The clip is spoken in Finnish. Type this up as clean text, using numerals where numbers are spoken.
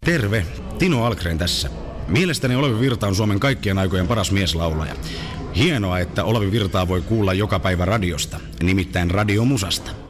Terve, Tino Algren tässä. Mielestäni Olavi Virta on Suomen kaikkien aikojen paras mieslaulaja. Hienoa, että Olavi Virtaa voi kuulla joka päivä radiosta, nimittäin radiomusasta.